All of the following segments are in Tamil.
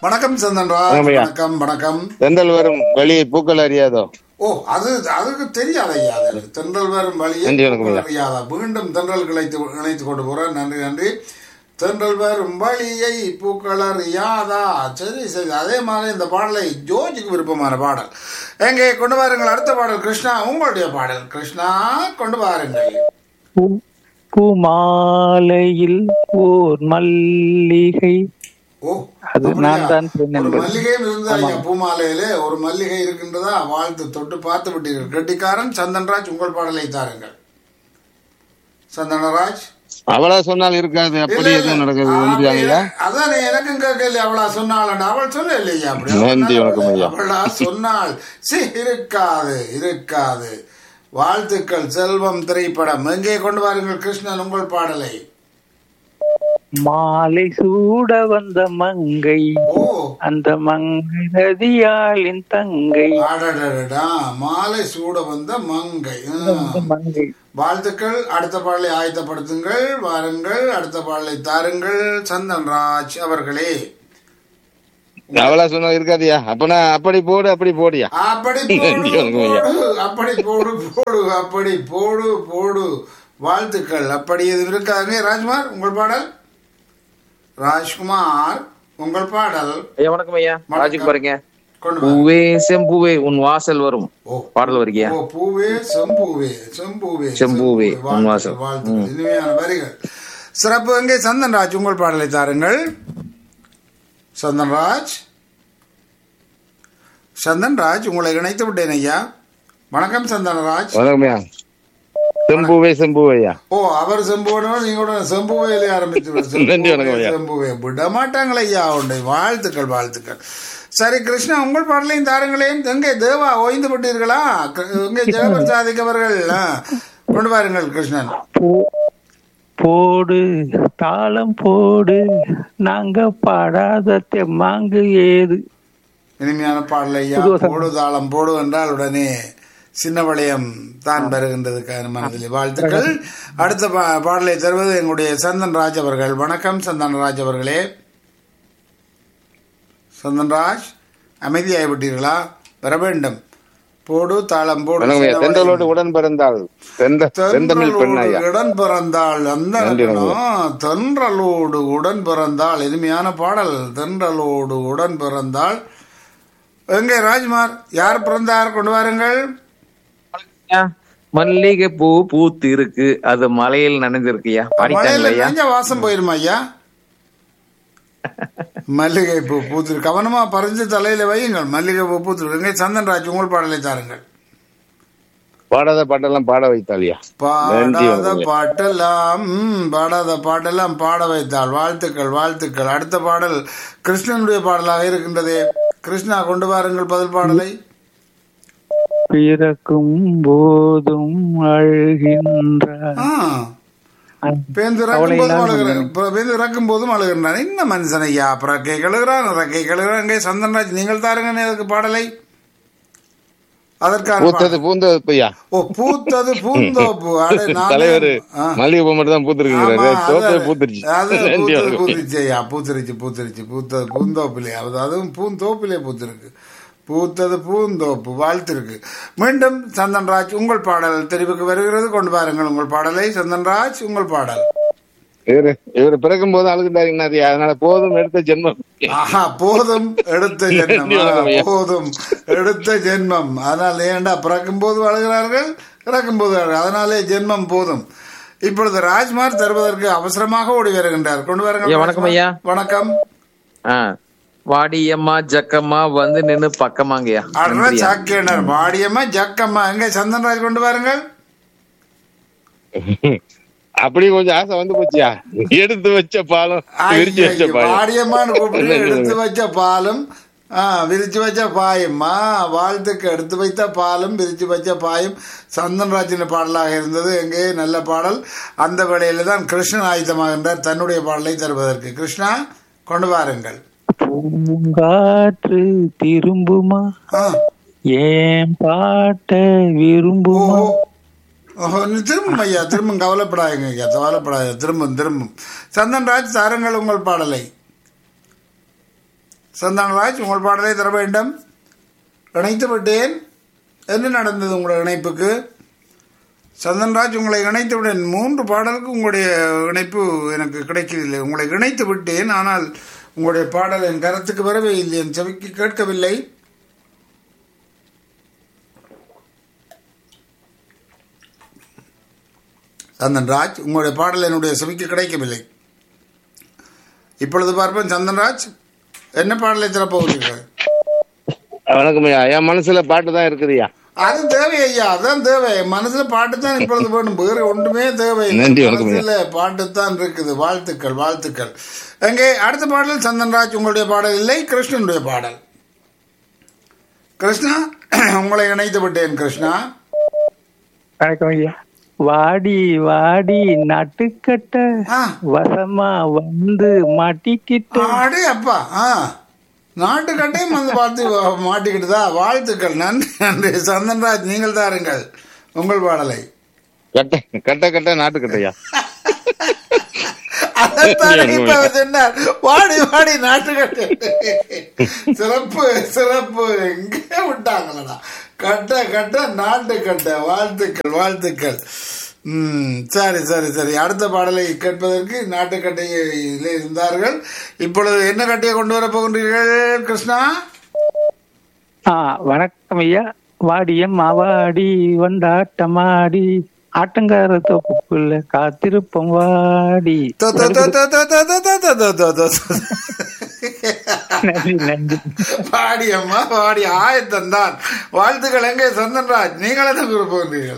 வணக்கம் சந்தன்ராஜ். வணக்கம் ஐயா. வணக்கம் வணக்கம். தென்றல் வரும் வழி பூக்கள் அறியாதோ. ஓ, அதுக்கு தெரியாத ஐயா. அது தென்றல் வரும் வழியை நன்றி, வணக்கம் ஐயா. அறியாதா. மீண்டும் தென்றல் இணைத்து கொண்டு போறேன். நன்றி நன்றி. தென்றல் வரும் வழியை பூக்கள் அறியாதா. சரி சரி. அதே மாதிரி இந்த பாடலை ஜோஜிக்கு விருப்பமான பாடல் எங்கே கொண்டு வாருங்கள். அடுத்த பாடல் கிருஷ்ணா, உங்களுடைய பாடல். கிருஷ்ணா கொண்டு வாருங்கள். பூமாலையில் ஓர் மல்லிகை. ஓ, அது அப்படியா? நான் தான் சொன்னேன். ஒரு மல்லிகையும் இருந்தா ஐயா. பூமாலையிலே ஒரு மல்லிகை இருக்கின்றதா? வாழ்த்து தொட்டு பார்த்து விட்டீர்கள். கெட்டிக்காரன் சந்தன்ராஜ், உங்கள் பாடலை தாருங்கள். சந்தனராஜ். அவளா சொன்னால் இருக்காது, அப்படி எதுவும் நடக்குது. அதான் எனக்கும் கேட்கல. அவளா சொன்னாள், அவள் சொல்ல இல்லையா? நன்றி, வணக்கம் ஐயா. அவளா சொன்னாள். இருக்காது இருக்காது. வாழ்த்துக்கள். செல்வம் திரைப்படம் எங்கே கொண்டு வாருங்கள் கிருஷ்ணன், உங்கள் பாடலை. மாலை சூட வந்த மங்கை, ஓ, அந்த மங்கை நதியாளின் தங்கை. அடடடடா, மாலை சூட வந்த மங்கை. மங்கை. வாழ்த்துக்கள். அடுத்த பாடலை ஆயத்தப்படுத்துங்கள். வாருங்கள், அடுத்த பாடலை தாருங்கள் சந்தன்ராஜ் அவர்களே. அவளா சொன்னா இருக்காதியா. அப்பனா அப்படி போடு, அப்படி போடியா. அப்படி போடு, அப்படி போடு போடு, அப்படி போடு போடு. வாழ்த்துக்கள். அப்படி எதுவும் இருக்காங்க. ராஜ்குமார், உங்கள் பாடல். ராஜ்குமார், உங்கள் பாடல். ஐயா வணக்கம் ஐயா. ராஜுக்கு பாருங்க. கொண்டு வா. பூவே செம்பூவே உன் வாசல் வரும் ஓ, பாடல் வருகியா. ஓ, பூவே செம்பூவே செம்பூவே செம்பூவே உன் வாசல். வாழ்த்துக்கள். இனிமையான வரிகள். சிறப்பு. எங்கே சந்தன்ராஜ், உங்கள் பாடலை தாருங்கள். சந்தன்ராஜ், சந்தன்ராஜ், உங்களை இணைத்து விட்டேன் ஐயா. வணக்கம் சந்தனராஜ். வணக்கம்யா. செம்பூவே செம்பூவையா. ஓ, அவர் செம்புவனோ நீங்க செம்புவையிலே ஆரம்பிச்சு நன்றி, வணக்கம் ஐயா. செம்புவே விட மாட்டாங்களே ஐயா. உண்டு. வாழ்த்துக்கள் வாழ்த்துக்கள். சரி கிருஷ்ணா, உங்கள் பாடலையும் தாருங்களேன். எங்கே தேவா ஓய்ந்து விட்டீர்களா? எங்கே ஜெயபிரசாதிக் அவர்கள் கொண்டு வாருங்கள் கிருஷ்ணன். போடு தாளம் போடு, நாங்க பாடாத தெம்மாங்கு ஏது. இனிமையான பாடல் ஐயா. போடு தாளம் போடு என்றால் உடனே சின்ன வளையம் தான் வருகின்றது மனதில். வாழ்த்துக்கள். அடுத்த பாடலை தருவது எங்களுடைய சந்தன்ராஜ் அவர்கள். வணக்கம் சந்தன்ராஜ் அவர்களே. சந்தன்ராஜ், அமைதியாகிவிட்டீர்களா? வர வேண்டும். போடு தாளம் போடு. தென்றலோடு உடன் பிறந்தாள். செந்தமிழ் பெண்ணாயா. உடன் பிறந்தாள். அந்த தென்றலோடு உடன் பிறந்தாள். இனிமையான பாடல். தென்றலோடு உடன் பிறந்தாள். எங்கே ராஜ்குமார், யார் பிறந்தார்? கொண்டு வாருங்கள். மல்லிகை பூ பூத்து இருக்கு, அது மலையில் நனைஞ்சிருக்குயா. பாடிட்டாங்களா? வாசம் போயிருமா ஐயா? மல்லிகை பூ பூத்து கவனமா பறிஞ்சு தலையில வையுங்கள். மல்லிகை பூ பூத்து. சந்தன்ராஜ், உங்கள் பாடலை தாருங்கள். பாடாத பாட்டெல்லாம் பாட வைத்தாளியா. பாடாத பாட்டெல்லாம் பாடாத பாட்டெல்லாம் பாட வைத்தாள். வாழ்த்துக்கள் வாழ்த்துக்கள். அடுத்த பாடல் கிருஷ்ணனுடைய பாடலாக இருக்கின்றதே. கிருஷ்ணா, கொண்டு வாருங்கள் பதில் பாடலை. பிறக்கும் போதும் அழுகின்றார், இறக்கும் போதும் அழுகின்றான். என்ன மனுஷன் ஐயா. பிறக்கை கழுகிறான், இறக்கை கழுகிறான். சந்தன்ராஜ், நீங்கள் தாருங்க அதுக்கு பாடலை. அதற்கான பூத்தது பூந்தோப்பு. ஓ, பூத்தது பூந்தோப்பு. தலைவர் மல்லிகை பூ மட்டும் தான் பூத்திருக்குங்கிறாரு. பூத்திருச்சு ஐயா. பூத்திருச்சு பூத்திருச்சு. பூத்தது பூந்தோப்பிலே, அதுவும் பூந்தோப்பிலே பூத்திருக்கு. பூத்தது பூந்தோப்பு. வாழ்த்திருக்கு. மீண்டும் சந்தன்ராஜ், உங்கள் பாடல் தெரிவுக்கு வருகிறது. கொண்டு பாருங்கள் உங்கள் பாடலை. சந்தன்ராஜ், உங்கள் பாடல். இவரு பிறக்கும் போது அழுகுறாருன்னா அதனால போதும் எடுத்த ஜென்மம். போதும் எடுத்த ஜென்மம். போதும் எடுத்த ஜென்மம். அதனால ஏண்டா பிறக்கும் போது அழுகிறார்கள், இறக்கும் போது அதனாலே ஜென்மம் போதும். இப்பொழுது ராஜ்குமார் தருவதற்கு அவசரமாக ஓடி வருகின்றார். கொண்டு வாருங்கள். வணக்கம் ஐயா. வணக்கம். வாடியம்மா ஜக்கம்மா வந்து நின்னு பக்கமாங்கய்யா. சாக்கியனர். வாடியம்மா ஜக்கம்மா. எங்க சந்தன்ராஜ், கொண்டு வாருங்கள். அப்படி கொஞ்சம் ஆசை வந்து போச்சியா. எடுத்து வச்ச பாலம் விரிச்சு வச்ச பாலம். வாடியம்மான்னு கூப்பிட்டு எடுத்து வச்ச பாலும் விரிச்சு வச்ச பாயம்மா. வாழ்த்துக்கு. எடுத்து வைத்த பாலும் விரிச்சு வச்ச பாயும் சந்தன்ராஜின் பாடலாக இருந்தது. எங்கே நல்ல பாடல். அந்த வேளையில தான் கிருஷ்ணன் ஆயுதமாகின்றார் தன்னுடைய பாடலை தருவதற்கு. கிருஷ்ணா, கொண்டு வாருங்கள். பூங்காற்று திரும்புமா, ஏன் பாட்ட விரும்புமா. திரும்பும் ஐயா, திரும்பும். கவலைப்படாதுங்க ஐயா, கவலைப்படாது. திரும்பும் திரும்பும். சந்தன்ராஜ், தாருங்கள் உங்கள் பாடலை. சந்தானராஜ் உங்கள் பாடலை தர வேண்டும். இணைத்து விட்டேன். என்ன நடந்தது உங்களுடைய இணைப்புக்கு? சந்தன்ராஜ் உங்களை இணைத்து விட்டேன். 3 பாடலுக்கு உங்களுடைய இணைப்பு எனக்கு கிடைக்கவில்லை. உங்களை இணைத்து விட்டேன், ஆனால் உங்களுடைய பாடல் என் கருத்துக்கு வரவே இல்லை, என் செவிக்கு கேட்கவில்லை. சந்தன்ராஜ் உங்களுடைய பாடல் என்னுடைய செவிக்கு கிடைக்கவில்லை. இப்பொழுது பார்ப்போம். சந்தன்ராஜ் என்ன பாடலை திறப்போகிறீர்கள்? வணக்கம் ஐயா. என் மனசுல பாட்டு தான் இருக்குதுயா. அது தேவை ஐயா, அதான் தேவை. மனசுல பாட்டு தான் இப்பொழுது வேணும், வேறு ஒன்றுமே தேவை. மனசுல பாட்டு தான் இருக்குது. வாழ்த்துக்கள், வாழ்த்துக்கள். எங்கே அடுத்த பாடல்? சந்தன்ராஜ் உங்களுடைய பாடல் இல்லை, கிருஷ்ணனுடைய பாடல். கிருஷ்ணா உங்களை இணைத்து விட்டேன். கிருஷ்ணா வணக்கம் ஐயா. வாடி வாடி நட்டுக்கட்ட வசமா வந்து மாட்டிக்கிட்ட. அடே அப்பா, நாட்டுக்கட்டையும் வந்து பார்த்து மாட்டிக்கிட்டுதா? வாழ்த்துக்கள், நன்றி நன்றி. சந்தன்ராஜ் நீங்கள் தாருங்கள் உங்கள் பாடலை. கட்ட கட்ட கட்ட நாட்டுக்கட்டையா? வாடி வாடி நாட்டுக்கட்டை. சிறப்பு சிறப்பு. எங்கே விட்டாங்களா? கட்ட கட்ட நாட்டுக்கட்டை. வாழ்த்துக்கள், வாழ்த்துக்கள். சரி சரி சரி. அடுத்த பாடலை கேட்பதற்கு நாட்டுக்கட்டையிலே இருந்தார்கள். இப்பொழுது என்ன கட்டையை கொண்டு வர போகின்றீர்கள் கிருஷ்ணா? வணக்கம் ஐயா. வாடியம் அவாடி வந்தாட்டமாடி ஆட்டங்கார தோப்புக்குள்ள காத்திருப்போம் வாடி. வாடி அம்மா வாடி. ஆயத்தந்தான். வாழ்த்துக்கள். எங்கே சந்தன்ராஜ் நீங்கள் என்ன கூற போகின்றீர்கள்?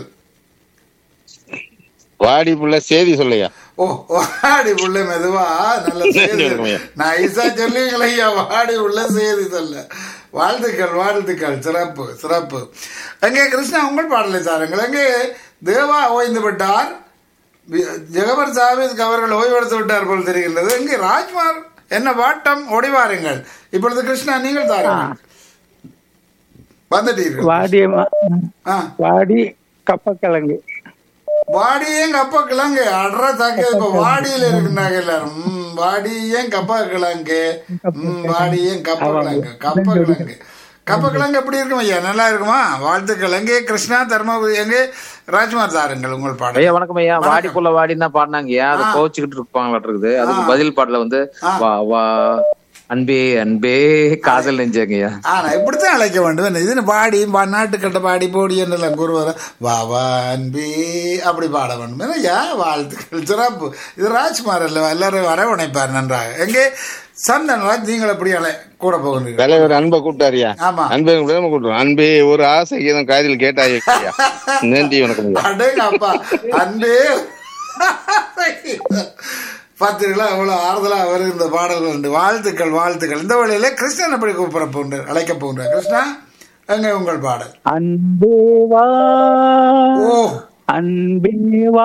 வாடி புள்ள செய்தி சொல்லையா? ஓ, வாடி புள்ள மெதுவா நல்ல செய்தி நைசா சொல்லுவீங்களா ஐயா? வாடி உள்ள செய்தி சொல்ல. வாழ்த்துக்கள், வாழ்த்துக்கள். சிறப்பு சிறப்பு. எங்கே கிருஷ்ணா உங்கள் பாடலை சாருங்கள். எங்கே தேவா ஓய்ந்து விட்டார், ஜெகபர் சாவித் அவர்கள் ஓய்வெடுத்து விட்டார் போல் தெரிகின்றது. எங்கே ராஜ்குமார் என்ன வாட்டம்? ஓடிவாருங்கள். இப்பொழுது கிருஷ்ணா நீங்கள் தாருங்கள். வந்துட்டீர்கள். வாடி கப்பக்கிழங்கு. வாடியும் கப்ப கிழங்கு அட்ரா தாக்க. இப்ப வாடியில இருக்குனாங்க எல்லாரும். வாடியும் கப்ப கிழங்கு. வாடியும் கப்ப கிழங்கு. கப்ப கிழங்கு. கப்ப கிழங்கு எப்படி இருக்கும் ஐயா? நல்லா இருக்குமா? வாழ்த்துக்கள். எங்கே கிருஷ்ணா தர்மபுரி. எங்கே ராஜ்குமார் தாருங்கள் உங்கள் பாடல். ஐயா வணக்கம் ஐயா. வாடி புள்ள வாடின்னு தான் பாடினாங்க. அதை கோச்சுக்கிட்டு இருப்பாங்களாட்டு இருக்குது. அதுக்கு பதில் பாடல வந்து வா வா அன்பே அன்பே காதல் நெஞ்சங்கய்யா. ஆனா இப்படித்தான் அழைக்க வேண்டும். இது பாடி நாட்டுக்கட்ட பாடி போடி என்றெல்லாம் கூறுவார. வா வா அன்பே அப்படி பாட வேண்டும் ஐயா. வாழ்த்துக்கள். சிறப்பு. இது ராஜ்குமார் அல்ல, எல்லாரும் வரவணைப்பார் நன்றாக. எங்கே சந்தன்ராஜ் நீங்கள் எப்படி கூட போகிறீர்கள்? தலைவர் அன்பை கூப்பிட்டாரியா? ஆமா, அன்பே கூப்பிடுவோம். அன்பே ஒரு ஆசை கீதம் காதில் கேட்டாயே. நன்றி, வணக்கம். அடேங்கப்பா, அன்பே பார்த்தீங்களா எவ்வளவு ஆறுதலா வருகின்ற பாடல்கள் உண்டு. வாழ்த்துக்கள், வாழ்த்துக்கள். இந்த வழியில கிருஷ்ணன் எப்படி கூப்பிட போன்ற அழைக்க போன்ற கிருஷ்ணா எங்க உங்கள் பாடல்? அன்பேவா. ஓ அன்பேவா.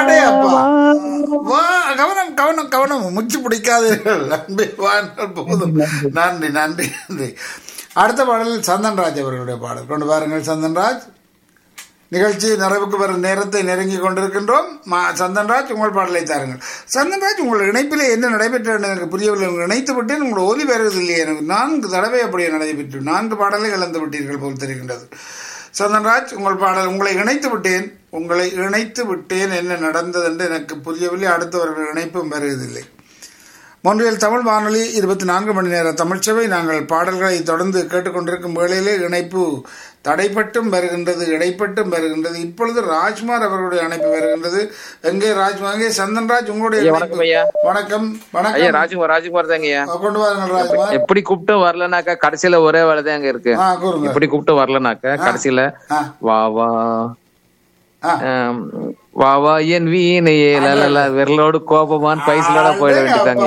கவனம் கவனம் கவனம், முச்சு பிடிக்காதீர்கள். அன்பேவா போதும். நன்றி நன்றி நன்றி. அடுத்த பாடல் சந்தன்ராஜ் அவர்களுடைய பாடல் கொண்டு பாருங்கள். சந்தன்ராஜ், நிகழ்ச்சி நிறைவுக்கு வரும் நேரத்தை நெருங்கி கொண்டிருக்கின்றோம். சந்தன்ராஜ் உங்கள் பாடலை தாருங்கள். சந்தன்ராஜ் உங்கள் இணைப்பிலே என்ன நடைபெற்ற எனக்கு புரியவில்லை. உங்கள் இணைத்து விட்டேன், உங்கள் ஒலி வருவதில்லை. எனக்கு 4 தடவை அப்படியே நடைபெற்று 4 பாடலை இழந்து விட்டீர்கள் போல் தெரிகின்றது. சந்தன்ராஜ் உங்கள் பாடல். உங்களை இணைத்து விட்டேன், என்ன நடந்தது என்று எனக்கு புரியவில்லை. அடுத்தவர்கள் இணைப்பும் வருவதில்லை. மொன்றியல் தமிழ் வானொலி 24 மணி நேர தமிழ்ச்சபை. நாங்கள் பாடல்களை தொடர்ந்து கேட்டுக்கொண்டிருக்கும் வேளையிலே இணைப்பு தடைப்பட்டும் வருகின்றது, இடைப்பட்டும் வருகின்றது. இப்பொழுது ராஜ்குமார் அவர்களுடைய அணைப்பு வருகின்றது. எங்கே ராஜ்குமார்? எங்கே சந்தன்ராஜ் உங்களுடைய? வணக்கம் வணக்கம். ராஜ்குமார் தாங்க. கொண்டு வாருங்கள் ராஜ்குமார். எப்படி கூப்பிட்டு வரலனாக்கா கடைசியில ஒரே வேலை தான் அங்க இருக்கு. எப்படி கூப்பிட்டு வரலனாக்கா கடைசியில வா வா வா வா என் வீணையே விரலோடு கோபமான் பைசலோட போயிட வேண்டியதாங்க.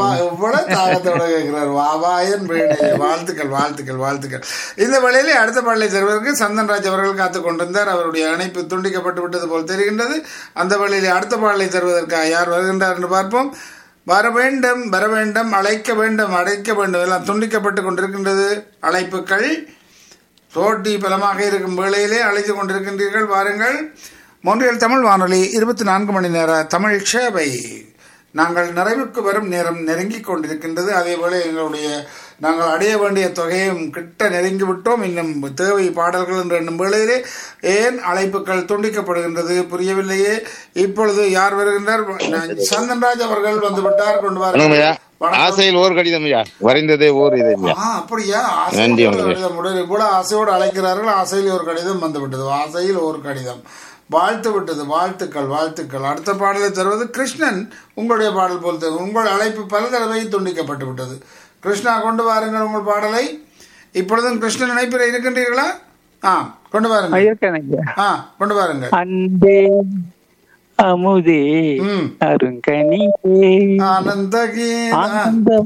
வாழ்த்துக்கள் வாழ்த்துக்கள் வாழ்த்துக்கள். இந்த வேளையிலே அடுத்த பாடலை தருவதற்கு சந்தன்ராஜ் அவர்கள் காத்துக் கொண்டிருந்தார். அவருடைய அணைப்பு துண்டிக்கப்பட்டு விட்டது போல் தெரிகின்றது. அந்த வேளையிலே அடுத்த பாடலை தருவதற்காக யார் வருகின்றார் என்று பார்ப்போம். வர வேண்டும், வர வேண்டும், அழைக்க வேண்டும், அழைக்க வேண்டும். எல்லாம் துண்டிக்கப்பட்டு கொண்டிருக்கின்றது அழைப்புகள். போட்டி பலமாக இருக்கும் வேளையிலே அழைத்து கொண்டிருக்கின்றீர்கள். வாருங்கள். மொன்றியல் தமிழ் வானொலி 24 மணி நேர தமிழ் சேவை. நாங்கள் நிறைவுக்கு வரும் நேரம் நெருங்கிக் கொண்டிருக்கின்றது. அதேபோல எங்களுடைய நாங்கள் அடைய வேண்டிய தொகையும் கிட்ட நெருங்கி விட்டோம். இன்னும் தேவை பாடல்கள் என்று எண்ணும் வேளையிலே ஏன் அழைப்புகள் துண்டிக்கப்படுகின்றது புரியவில்லையே. இப்பொழுது யார் வருகின்றார்? சந்தன்ராஜ் அவர்கள் வந்து விட்டார். கொண்டு வாருங்கள். ஆசையில் ஓர் கடிதம் ஐயா, வரைந்ததே ஓர் இது. அப்படியா? இவ்வளவு ஆசையோடு அழைக்கிறார்கள். ஆசையில் ஒரு கடிதம் வந்து விட்டது. ஆசையில் ஒரு கடிதம் வாழ்த்து விட்டது. வாழ்த்துக்கள் வாழ்த்துக்கள். அடுத்த பாடலை தருவது கிருஷ்ணன். உங்களுடைய பாடல் போல் உங்கள் அழைப்பு பல தடவை துண்டிக்கப்பட்டு விட்டது. கிருஷ்ணா கொண்டு வாருங்கள் உங்கள் பாடலை. இப்பொழுதும் கிருஷ்ணன் இணைப்பில் இருக்கின்றீர்களா? கொண்டு வாருங்கள். கொண்டு வாருங்கள். அன்பே அமுதே அருங்கனியே ஆனந்த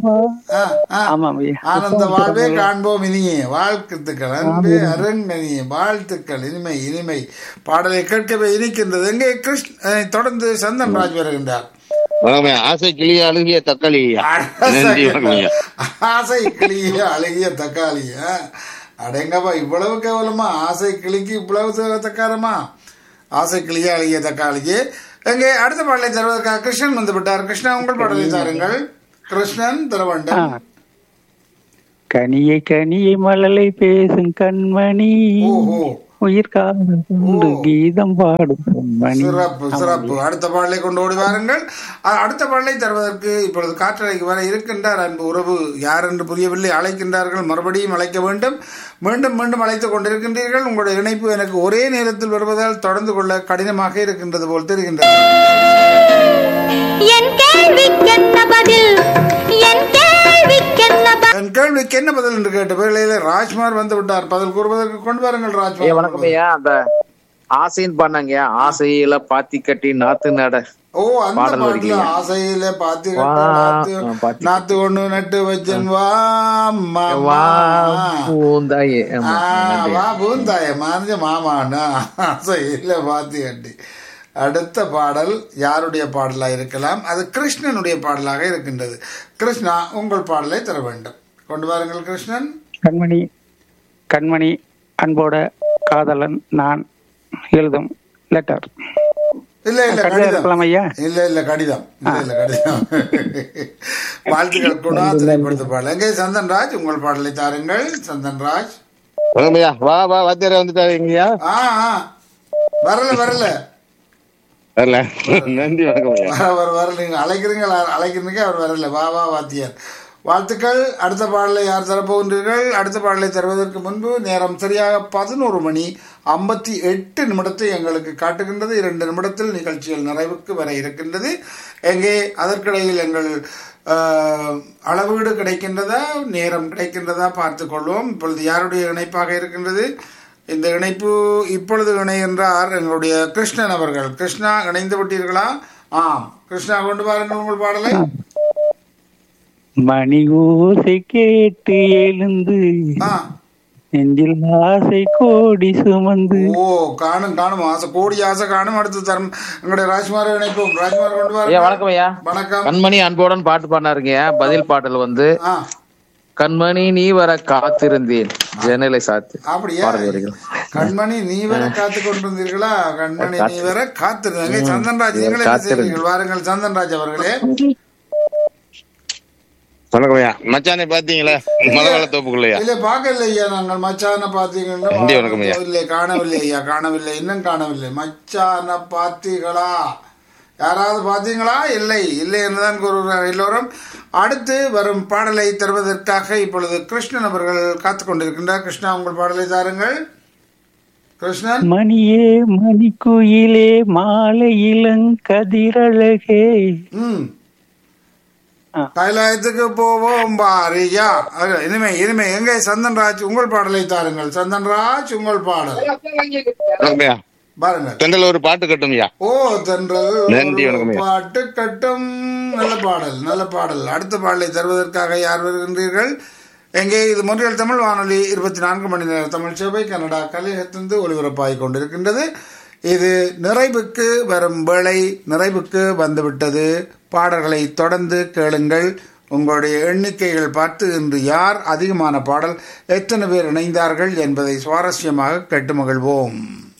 வாழ்வே காண்போம் இனியே. வாழ்த்துக்கள். அன்பே அருங்கனியே வாழ்த்துக்கள். இனிமை இனிமை. பாடலை கேட்கவே இனிக்கின்றது. எங்கே கிருஷ்ண தொடர்ந்து சந்தன்ராஜ் வருகின்றார். ஆசை கிளிய அழுகிய தக்காளி. ஆசை கிளிய அழுகிய தக்காளி. அடங்கப்பா, இவ்வளவு கேவலமா? ஆசை கிளிக்கு இவ்வளவு தக்காரமா? ஆசை கிளிய அழகிய தக்காளிக்கு. எங்கே அடுத்த பாடலை தருவதற்காக கிருஷ்ணன் வந்து விட்டார். கிருஷ்ணா உங்கள் பாடலை தாருங்கள். கிருஷ்ணன் தரவண்டன். கனியை கனியை மழலை பேசும் கண்மணி உயிர் காது கீதம் பாடும் கண்மணி. சிறப்பு சிறப்பு. அடுத்த பாடலை கொண்டு ஓடி வாருங்கள். அடுத்த பாடலை தருவதற்கு இப்பொழுது காற்றலைக்கு வர இருக்கின்றார் அன்பு உறவு. யார் என்று புரியவில்லை. அழைக்கின்றார்கள். மறுபடியும் அழைக்க வேண்டும். மீண்டும் மீண்டும் அழைத்துக் கொண்டிருக்கின்றீர்கள். உங்களுடைய இணைப்பு எனக்கு ஒரே நேரத்தில் வருவதால் தொடர்ந்து கொள்ள கடினமாக இருக்கின்றது போல் தெரிகின்றது. என் கேள்விக்கு என்ன பதில் என்று கேட்ட வேளையில ராஜ்குமார் வந்து விட்டார். பதில் கூறுவதற்கு கொண்டு வாருங்கள் ராஜ்குமார். வணக்கம் ஐயா. அந்த ஆசைன்னு பண்ணாங்க. ஆசையில பாத்தி கட்டி நாத்து நட. அந்த பாடல ஆசையில பாத்தி கட்டி நாத்து ஒண்ணு நட்டு வச்சன் வா பூந்தாயே வா பூந்தாய மாறிஞ்ச மாமானா ஆசையில பாத்தி கட்டி. அடுத்த பாடல் யாருடைய பாடலா இருக்கலாம்? அது கிருஷ்ணனுடைய பாடலாக இருக்கின்றது. கிருஷ்ணா உங்கள் பாடலை தர வேண்டும். கொண்டு வாருங்கள் கிருஷ்ணன். கண்மணி கண்மணி அன்போட காதலன் நான் எழுதும் லெட்டர். இல்ல இல்ல கடிதம். இல்ல இல்ல கடிதம். இல்ல கடிதம். வாழ்த்துக்கள் கூட திரைப்படத்து பாடல். எங்கே சந்தன்ராஜ் உங்கள் பாடலை தாருங்கள். சந்தன்ராஜ். வா வா வாத்தியாரே வந்துட்டாருங்கய்யா. வரல வரல வரல. நன்றி வணக்கம். வரல. நீங்க அழைக்கிறீங்க அவர் வரல. வா வா வாத்தியார். வாழ்த்துக்கள். அடுத்த பாடலை யார் தரப்போகின்றீர்கள்? அடுத்த பாடலை தருவதற்கு முன்பு நேரம் சரியாக 11:58 நிமிடத்தை எங்களுக்கு காட்டுகின்றது. 2 நிமிடத்தில் நிகழ்ச்சிகள் நிறைவுக்கு வர இருக்கின்றது. எங்கே அதற்கிடையில் எங்கள் அளவீடு கிடைக்கின்றதா, நேரம் கிடைக்கின்றதா பார்த்து கொள்வோம். இப்பொழுது யாருடைய இணைப்பாக இருக்கின்றது? இந்த இணைப்பு இப்பொழுது இணைகின்றார் எங்களுடைய கிருஷ்ணன் அவர்கள். கிருஷ்ணா இணைந்து விட்டீர்களா? கிருஷ்ணா கொண்டு வாருங்கள் உங்கள் பாடலை. மணி ஓசை கேட்டு எழுந்து நெஞ்சில் ஆசை கோடி சுமந்து. காணும் காணும் ஆசை கோடி ஆசை காணும். அடுத்து தரம் எங்களுடைய ராஜ்குமார் இணைப்போம். ராஜ்குமார் கொண்டு வாருங்கள். வணக்கம் ஐயா. வணக்கம். கண்மணி அன்போடன் பாட்டு பாடினாருங்க. பதில் பாடல் வந்து கண்மணி நீ வர காத்திருந்தேன் ஜன்னலை சாத்து. அப்படியா? கண்மணி நீ வர காத்து கொண்டிருந்தீர்களா? கண்மணி நீ வர காத்திருந்தாங்க. சந்தன்ராஜ் நீங்களே வாருங்கள். சந்தன்ராஜ் அவர்களே. வணக்கம்யா. மச்சானை பாத்தீங்களா மலவாள தோப்புக்குள்ளையா? இல்ல பாக்கல ஐயா. நாங்கள் மச்சான பாத்தீங்கன்னா இல்ல காணவில்லை ஐயா. காணவில்லை. இன்னும் காணவில்லை. மச்சான பாத்தீங்களா? யாராவது பாத்தீங்களா? இல்லை இல்லை என்றுதான் கூறுகிறார் எல்லோரும். அடுத்து வரும் பாடலை தருவதற்காக இப்பொழுது கிருஷ்ணன் அவர்கள் காத்துக் கொண்டிருக்கின்றார். கிருஷ்ணா உங்கள் பாடலை தாருங்கள். கிருஷ்ணன். மணியே மணிக்குயிலே மாலை இளங்கதிரழகே. கைலாயத்துக்கு போவோம் பாரியா. இனிமை இனிமை. எங்கே சந்தன்ராஜ் உங்கள் பாடலை தாருங்கள். சந்தன்ராஜ் உங்கள் பாடல் பாருங்கள். தென்றல் ஒரு பாட்டு கட்டும். தென்றல் பாட்டு கட்டும். நல்ல பாடல் நல்ல பாடல். அடுத்த பாடலை தருவதற்காக யார் வருகின்றீர்கள்? எங்கே இது மொன்றியல் தமிழ் வானொலி 24 மணி நேர தமிழ் சேவை கனடா கலையகத்திலிருந்து ஒளிபரப்பாகிக் கொண்டிருக்கின்றது. இது நிறைவுக்கு வரும் வேளை நிறைவுக்கு வந்துவிட்டது. பாடல்களை தொடர்ந்து கேளுங்கள். உங்களுடைய எண்ணிக்கைகள் பார்த்து இன்று யார் அதிகமான பாடல், எத்தனை பேர் இணைந்தார்கள் என்பதை சுவாரஸ்யமாக கேட்டு மகிழ்வோம்.